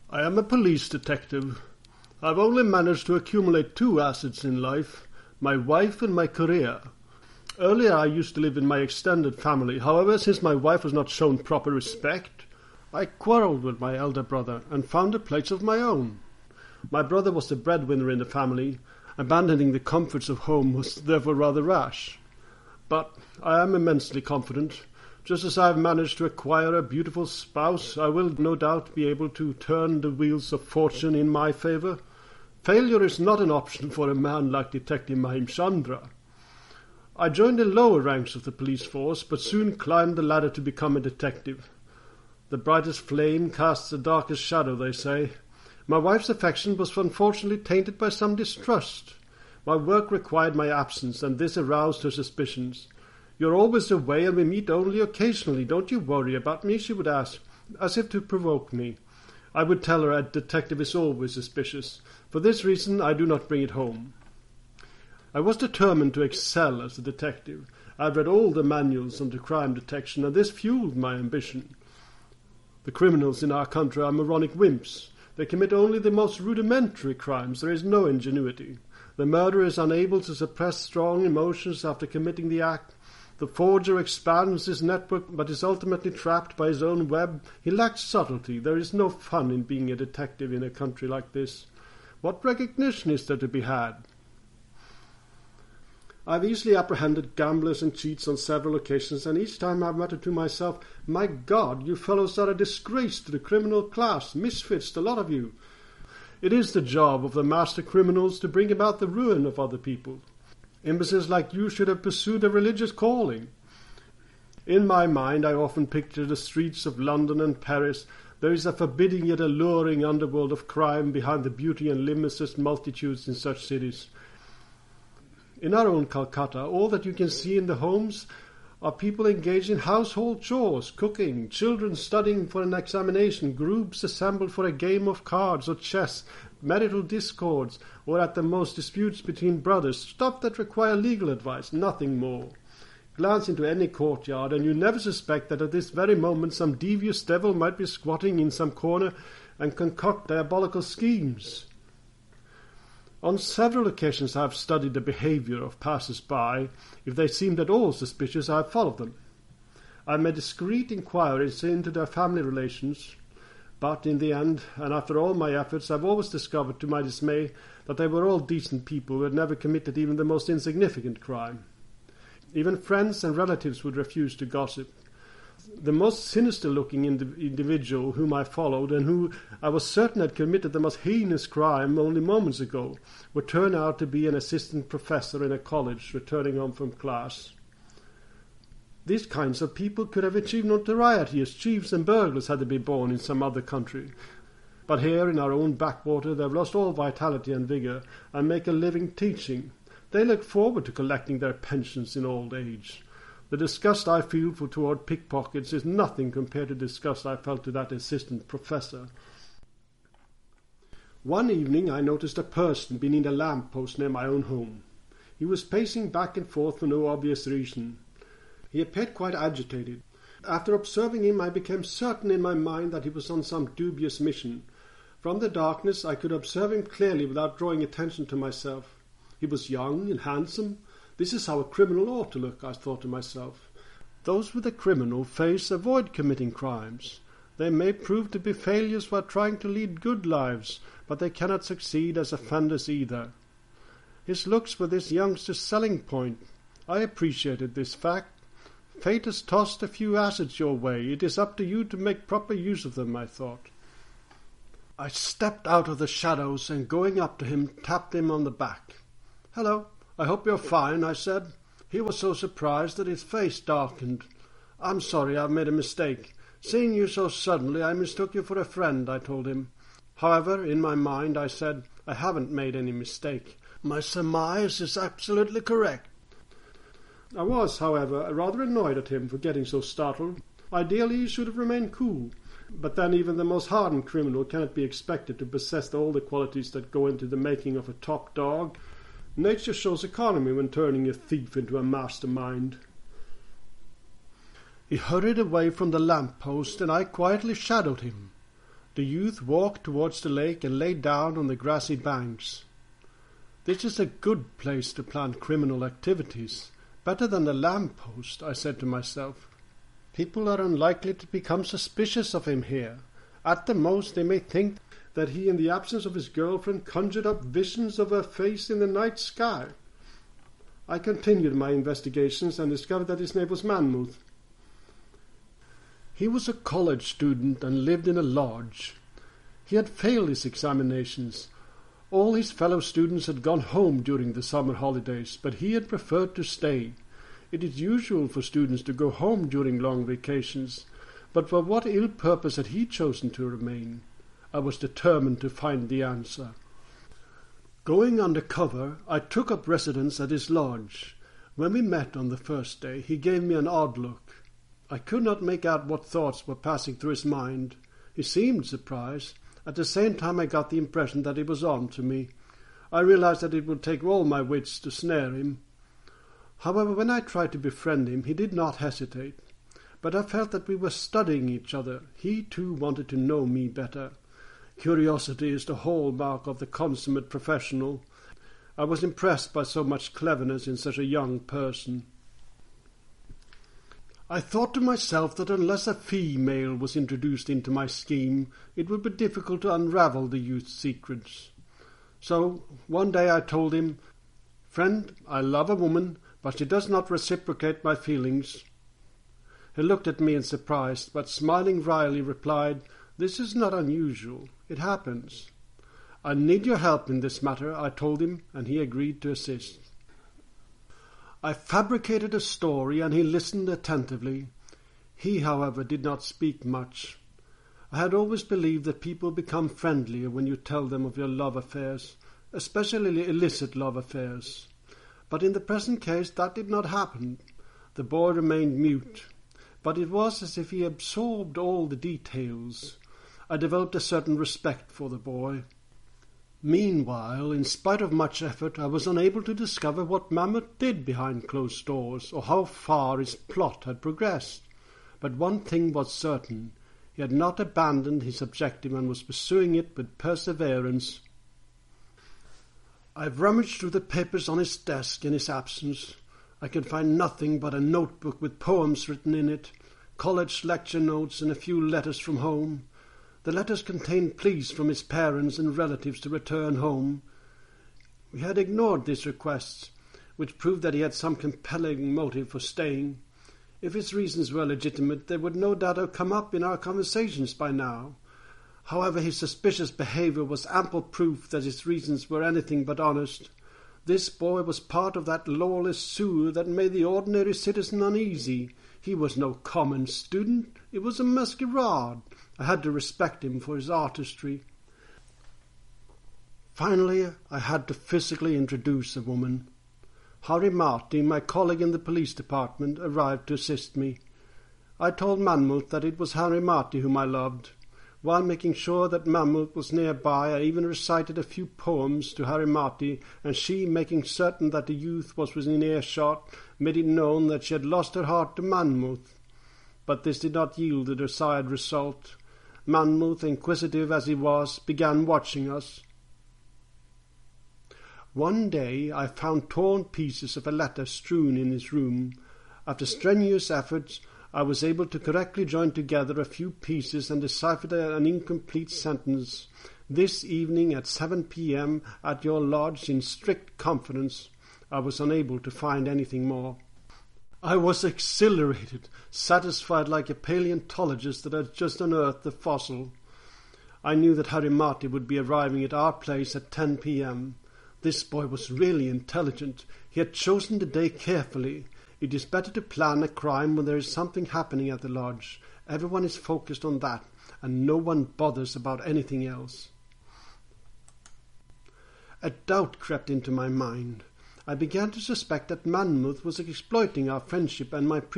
I am a police detective. I've only managed to accumulate 2 assets in life, my wife and my career. Earlier I used to live in my extended family. However, since my wife was not shown proper respect, I quarrelled with my elder brother and found a place of my own. My brother was the breadwinner in the family. Abandoning the comforts of home was therefore rather rash. But I am immensely confident. Just as I have managed to acquire a beautiful spouse, I will no doubt be able to turn the wheels of fortune in my favour. Failure is not an option for a man like Detective Mahimchandra. I joined the lower ranks of the police force, but soon climbed the ladder to become a detective. The brightest flame casts the darkest shadow, they say. My wife's affection was unfortunately tainted by some distrust. My work required my absence, and this aroused her suspicions. "You're always away, and we meet only occasionally. Don't you worry about me?" she would ask, as if to provoke me. I would tell her a detective is always suspicious. For this reason I do not bring it home. I was determined to excel as a detective. I had read all the manuals on crime detection, and this fueled my ambition. The criminals in our country are moronic wimps. They commit only the most rudimentary crimes. There is no ingenuity. The murderer is unable to suppress strong emotions after committing the act. The forger expands his network, but is ultimately trapped by his own web. He lacks subtlety. There is no fun in being a detective in a country like this. What recognition is there to be had? I've easily apprehended gamblers and cheats on several occasions, and each time I've muttered to myself, "My God, you fellows are a disgrace to the criminal class, misfits, the lot of you." It is the job of the master criminals to bring about the ruin of other people. Imbeciles like you should have pursued a religious calling. In my mind I often picture the streets of London and Paris. There is a forbidding yet alluring underworld of crime behind the beauty and limitless multitudes in such cities. In our own Calcutta, all that you can see in the homes are people engaged in household chores, cooking, children studying for an examination, groups assembled for a game of cards or chess, marital discords, or at the most disputes between brothers, stuff that require legal advice, nothing more. Glance into any courtyard, and you never suspect that at this very moment some devious devil might be squatting in some corner and concoct diabolical schemes. On several occasions I have studied the behaviour of passers-by. If they seemed at all suspicious, I have followed them. I have made discreet inquiries into their family relations, but in the end, and after all my efforts, I have always discovered to my dismay that they were all decent people who had never committed even the most insignificant crime. Even friends and relatives would refuse to gossip. The most sinister-looking individual whom I followed, and who I was certain had committed the most heinous crime only moments ago, would turn out to be an assistant professor in a college returning home from class. These kinds of people could have achieved notoriety as thieves and burglars had they been born in some other country. But here in our own backwater they have lost all vitality and vigour, and make a living teaching. They look forward to collecting their pensions in old age. The disgust I feel toward pickpockets is nothing compared to the disgust I felt to that assistant professor. One evening I noticed a person beneath a lamp-post near my own home. He was pacing back and forth for no obvious reason. He appeared quite agitated. After observing him, I became certain in my mind that he was on some dubious mission. From the darkness I could observe him clearly without drawing attention to myself. He was young and handsome. This is how a criminal ought to look, I thought to myself. Those with a criminal face avoid committing crimes. They may prove to be failures while trying to lead good lives, but they cannot succeed as offenders either. His looks were this youngster's selling point. I appreciated this fact. Fate has tossed a few assets your way. It is up to you to make proper use of them, I thought. I stepped out of the shadows and going up to him tapped him on the back. "Hello, I hope you're fine," I said. He was so surprised that his face darkened. "I'm sorry, I've made a mistake. Seeing you so suddenly, I mistook you for a friend," I told him. However, in my mind, I said, "I haven't made any mistake. My surmise is absolutely correct." I was, however, rather annoyed at him for getting so startled. Ideally, he should have remained cool. But then even the most hardened criminal cannot be expected to possess all the qualities that go into the making of a top dog. Nature shows economy when turning a thief into a mastermind. He hurried away from the lamp-post, and I quietly shadowed him. The youth walked towards the lake and lay down on the grassy banks. "This is a good place to plan criminal activities. Better than the lamp-post," I said to myself. "People are unlikely to become suspicious of him here. At the most they may think that he, in the absence of his girlfriend, conjured up visions of her face in the night sky." I continued my investigations and discovered that his name was Monmouth. He was a college student and lived in a lodge. He had failed his examinations. All his fellow students had gone home during the summer holidays, but he had preferred to stay. It is usual for students to go home during long vacations, but for what ill purpose had he chosen to remain? I was determined to find the answer. Going under cover, I took up residence at his lodge. When we met on the first day, he gave me an odd look. I could not make out what thoughts were passing through his mind. He seemed surprised. At the same time I got the impression that he was on to me. I realized that it would take all my wits to snare him. However, when I tried to befriend him, he did not hesitate. But I felt that we were studying each other. He, too, wanted to know me better. Curiosity is the hallmark of the consummate professional. I was impressed by so much cleverness in such a young person. I thought to myself that unless a female was introduced into my scheme, it would be difficult to unravel the youth's secrets. So one day I told him, "Friend, I love a woman, but she does not reciprocate my feelings." He looked at me in surprise, but smiling wryly replied, "This is not unusual. It happens." "I need your help in this matter," I told him, and he agreed to assist. I fabricated a story, and he listened attentively. He, however, did not speak much. I had always believed that people become friendlier when you tell them of your love affairs, especially illicit love affairs. But in the present case that did not happen. The boy remained mute, but it was as if he absorbed all the details. I developed a certain respect for the boy. Meanwhile, in spite of much effort, I was unable to discover what Monmouth did behind closed doors, or how far his plot had progressed. But one thing was certain. He had not abandoned his objective and was pursuing it with perseverance. I rummaged through the papers on his desk in his absence. I could find nothing but a notebook with poems written in it, college lecture notes, and a few letters from home. The letters contained pleas from his parents and relatives to return home. We had ignored these requests, which proved that he had some compelling motive for staying. If his reasons were legitimate, they would no doubt have come up in our conversations by now. However, his suspicious behavior was ample proof that his reasons were anything but honest. This boy was part of that lawless sewer that made the ordinary citizen uneasy. He was no common student. It was a masquerade. I had to respect him for his artistry. Finally, I had to physically introduce a woman. Harry Marty, my colleague in the police department, arrived to assist me. I told Monmouth that it was Harry Marty whom I loved. While making sure that Monmouth was nearby, I even recited a few poems to Harry Marty, and she, making certain that the youth was within earshot, made it known that she had lost her heart to Monmouth. But this did not yield the desired result. Monmouth, inquisitive as he was, began watching us. One day I found torn pieces of a letter strewn in his room. After strenuous efforts, I was able to correctly join together a few pieces and deciphered an incomplete sentence. "This evening at 7 p.m. at your lodge in strict confidence." I was unable to find anything more. I was exhilarated, satisfied like a paleontologist that had just unearthed the fossil. I knew that Harry Marty would be arriving at our place at 10 p.m. This boy was really intelligent. He had chosen the day carefully. It is better to plan a crime when there is something happening at the lodge. Everyone is focused on that, and no one bothers about anything else. A doubt crept into my mind. I began to suspect that Monmouth was exploiting our friendship and my